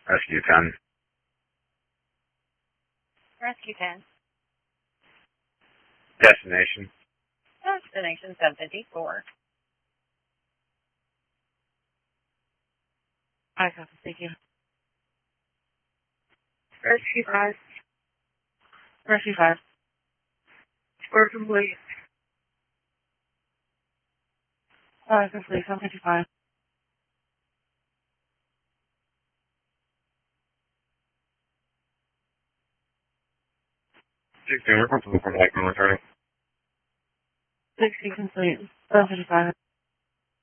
Rescue 10. Rescue 10. Destination. Destination 754. I copy. Thank you. Rescue 5. Rescue 5. Score complete. Complete. 755. 16, we're comfortable from Lake Military. 60 complete. 755.